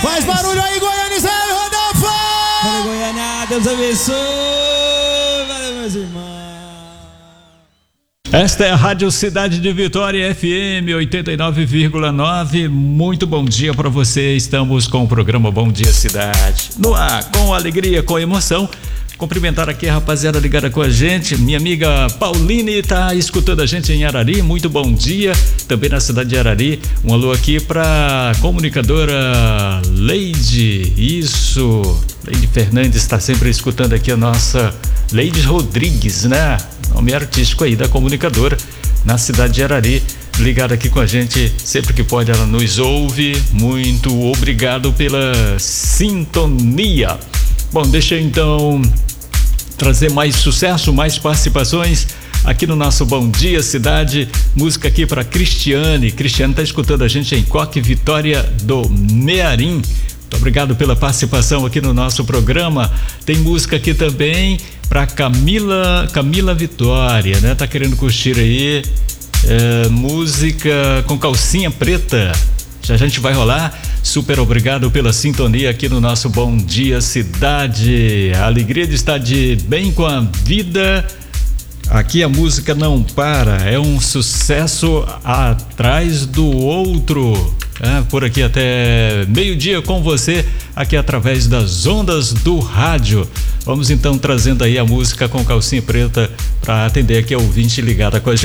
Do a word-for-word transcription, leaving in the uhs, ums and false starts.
Faz barulho aí, Goiânia, Israel Rodolfo! Valeu, Goiânia, Deus abençoe. Valeu, meus irmãos. Esta é a Rádio Cidade de Vitória, F M oitenta e nove vírgula nove. Muito bom dia para você. Estamos com o programa Bom Dia Cidade no ar, com alegria, com emoção. Cumprimentar aqui a rapaziada ligada com a gente. Minha amiga Pauline está escutando a gente em Arari. Muito bom dia. Também na cidade de Arari. Um alô aqui para a comunicadora Leide. Isso. Leide Fernandes está sempre escutando aqui a nossa Leide Rodrigues, né? Nome artístico aí da comunicadora na cidade de Arari. Ligada aqui com a gente sempre que pode, ela nos ouve. Muito obrigado pela sintonia. Bom, deixa eu então trazer mais sucesso, mais participações aqui no nosso Bom Dia Cidade. Música aqui para Cristiane. Cristiane está escutando a gente em Coque Vitória do Mearim. Muito obrigado pela participação aqui no nosso programa. Tem música aqui também para Camila, Camila Vitória, né? Tá querendo curtir aí é, música com calcinha preta. Já a gente vai rolar. Super obrigado pela sintonia aqui no nosso Bom Dia Cidade. A alegria de estar de bem com a vida. Aqui a música não para, é um sucesso atrás do outro. É, por aqui até meio-dia com você, aqui através das ondas do rádio. Vamos então trazendo aí a música com calcinha preta para atender aqui a ouvinte ligada com a gente.